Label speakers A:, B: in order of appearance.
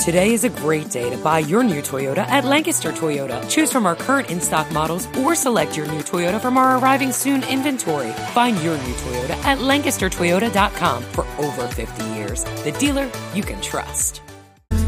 A: Today is a great day to buy your new Toyota at Lancaster Toyota. Choose from our current in-stock models or select your new Toyota from our arriving soon inventory. Find your new Toyota at LancasterToyota.com. For over 50 years. The dealer you can trust.